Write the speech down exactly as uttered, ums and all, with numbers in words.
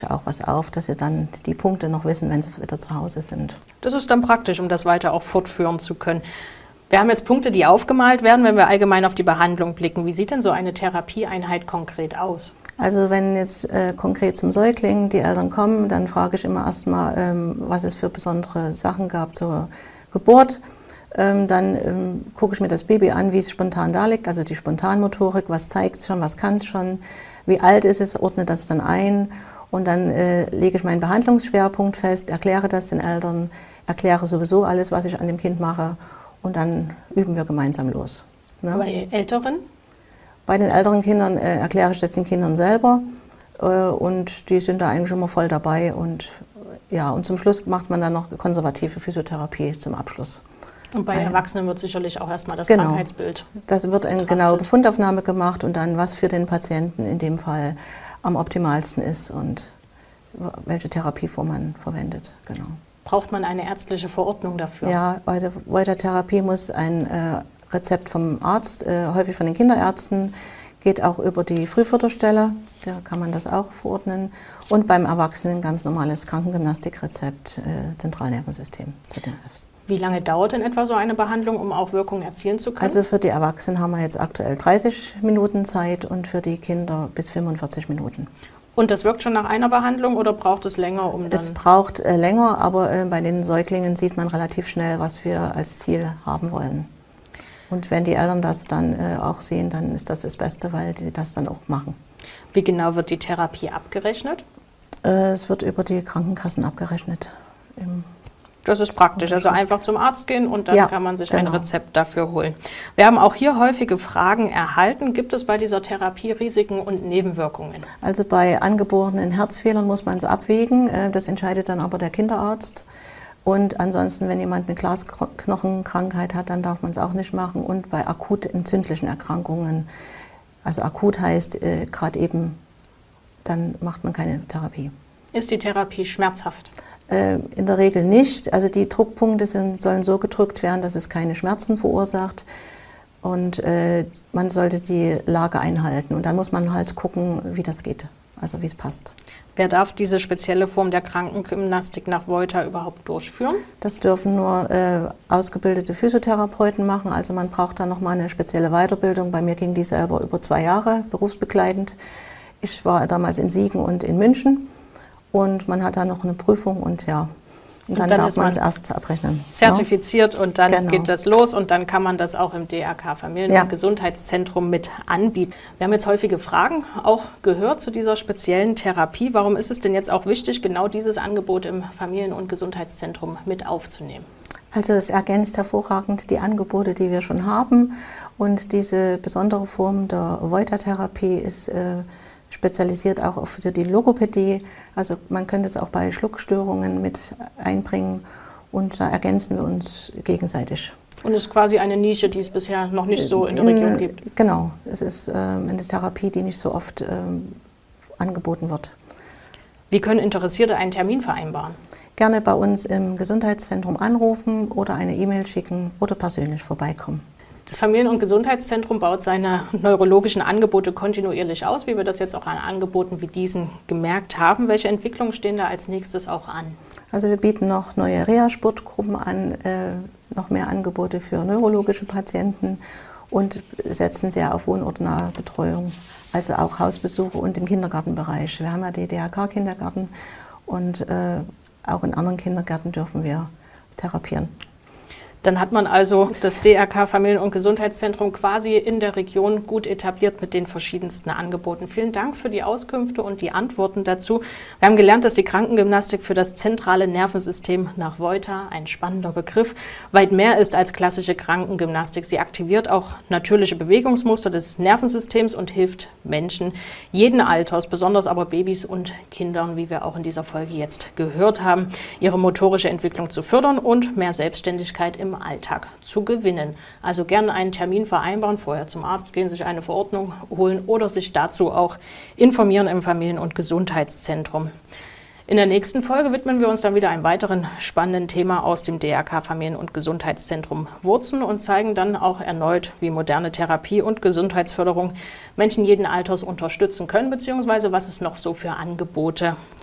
auch was auf, dass sie dann die Punkte noch wissen, wenn sie wieder zu Hause sind. Das ist dann praktisch, um das weiter auch fortführen zu können. Wir haben jetzt Punkte, die aufgemalt werden, wenn wir allgemein auf die Behandlung blicken. Wie sieht denn so eine Therapieeinheit konkret aus? Also wenn jetzt äh, konkret zum Säugling die Eltern kommen, dann frage ich immer erstmal, ähm, was es für besondere Sachen gab zur Geburt. Ähm, dann ähm, gucke ich mir das Baby an, wie es spontan da liegt, also die Spontanmotorik, was zeigt es schon, was kann es schon, wie alt ist es, ordne das dann ein. Und dann äh, lege ich meinen Behandlungsschwerpunkt fest, erkläre das den Eltern, erkläre sowieso alles, was ich an dem Kind mache und dann üben wir gemeinsam los. Ne? Bei Älteren? Bei den älteren Kindern äh, erkläre ich das den Kindern selber äh, und die sind da eigentlich immer voll dabei. Und, ja, und zum Schluss macht man dann noch konservative Physiotherapie zum Abschluss. Und bei Erwachsenen wird sicherlich auch erstmal das genau. Krankheitsbild. Das wird eine genaue Befundaufnahme gemacht und dann, was für den Patienten in dem Fall am optimalsten ist und welche Therapieform man verwendet. Genau. Braucht man eine ärztliche Verordnung dafür? Ja, bei der, bei der Therapie muss ein äh, Rezept vom Arzt, äh, häufig von den Kinderärzten, geht auch über die Frühförderstelle, da kann man das auch verordnen. Und beim Erwachsenen ein ganz normales Krankengymnastikrezept, äh, Zentralnervensystem, Z N Fs. Wie lange dauert denn etwa so eine Behandlung, um auch Wirkung erzielen zu können? Also für die Erwachsenen haben wir jetzt aktuell dreißig Minuten Zeit und für die Kinder bis fünfundvierzig Minuten. Und das wirkt schon nach einer Behandlung oder braucht es länger? Um dann es braucht äh, länger, aber äh, bei den Säuglingen sieht man relativ schnell, was wir als Ziel haben wollen. Und wenn die Eltern das dann äh, auch sehen, dann ist das das Beste, weil die das dann auch machen. Wie genau wird die Therapie abgerechnet? Äh, es wird über die Krankenkassen abgerechnet. Im Das ist praktisch, also einfach zum Arzt gehen und dann ja, kann man sich genau. ein Rezept dafür holen. Wir haben auch hier häufige Fragen erhalten. Gibt es bei dieser Therapie Risiken und Nebenwirkungen? Also bei angeborenen Herzfehlern muss man es abwägen, das entscheidet dann aber der Kinderarzt. Und ansonsten, wenn jemand eine Glasknochenkrankheit hat, dann darf man es auch nicht machen. Und bei akut entzündlichen Erkrankungen, also akut heißt äh, gerade eben, dann macht man keine Therapie. Ist die Therapie schmerzhaft? In der Regel nicht. Also die Druckpunkte sind, sollen so gedrückt werden, dass es keine Schmerzen verursacht. Und äh, man sollte die Lage einhalten. Und dann muss man halt gucken, wie das geht, also wie es passt. Wer darf diese spezielle Form der Krankengymnastik nach Volta überhaupt durchführen? Das dürfen nur äh, ausgebildete Physiotherapeuten machen. Also man braucht da nochmal eine spezielle Weiterbildung. Bei mir ging die selber über zwei Jahre berufsbegleitend. Ich war damals in Siegen und in München. Und man hat da noch eine Prüfung und ja, und dann, und dann darf man es erst abrechnen. Zertifiziert ja? Und dann genau. geht das los und dann kann man das auch im D R K Familien- ja. und Gesundheitszentrum mit anbieten. Wir haben jetzt häufige Fragen auch gehört zu dieser speziellen Therapie. Warum ist es denn jetzt auch wichtig, genau dieses Angebot im Familien- und Gesundheitszentrum mit aufzunehmen? Also es ergänzt hervorragend die Angebote, die wir schon haben. Und diese besondere Form der Volta-Therapie ist äh, spezialisiert auch für die Logopädie. Also man könnte es auch bei Schluckstörungen mit einbringen und da ergänzen wir uns gegenseitig. Und es ist quasi eine Nische, die es bisher noch nicht so in der Region gibt? Genau, es ist ähm, eine Therapie, die nicht so oft ähm, angeboten wird. Wie können Interessierte einen Termin vereinbaren? Gerne bei uns im Gesundheitszentrum anrufen oder eine E-Mail schicken oder persönlich vorbeikommen. Das Familien- und Gesundheitszentrum baut seine neurologischen Angebote kontinuierlich aus, wie wir das jetzt auch an Angeboten wie diesen gemerkt haben. Welche Entwicklungen stehen da als nächstes auch an? Also wir bieten noch neue Reha-Sportgruppen an, äh, noch mehr Angebote für neurologische Patienten und setzen sehr auf wohnortnahe Betreuung, also auch Hausbesuche und im Kindergartenbereich. Wir haben ja die D R K-Kindergarten und äh, auch in anderen Kindergärten dürfen wir therapieren. Dann hat man also das D R K Familien- und Gesundheitszentrum quasi in der Region gut etabliert mit den verschiedensten Angeboten. Vielen Dank für die Auskünfte und die Antworten dazu. Wir haben gelernt, dass die Krankengymnastik für das zentrale Nervensystem nach Volta, ein spannender Begriff, weit mehr ist als klassische Krankengymnastik. Sie aktiviert auch natürliche Bewegungsmuster des Nervensystems und hilft Menschen jeden Alters, besonders aber Babys und Kindern, wie wir auch in dieser Folge jetzt gehört haben, ihre motorische Entwicklung zu fördern und mehr Selbstständigkeit im Alltag zu gewinnen. Also gerne einen Termin vereinbaren, vorher zum Arzt gehen, sich eine Verordnung holen oder sich dazu auch informieren im Familien- und Gesundheitszentrum. In der nächsten Folge widmen wir uns dann wieder einem weiteren spannenden Thema aus dem D R K Familien- und Gesundheitszentrum Wurzen und zeigen dann auch erneut, wie moderne Therapie und Gesundheitsförderung Menschen jeden Alters unterstützen können, beziehungsweise was es noch so für Angebote